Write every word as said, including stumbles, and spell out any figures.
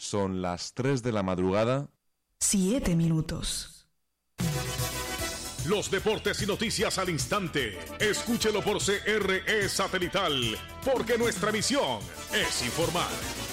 Son las tres de la madrugada. Siete minutos. Los deportes y noticias al instante. Escúchelo por C R E Satelital, porque nuestra misión es informar.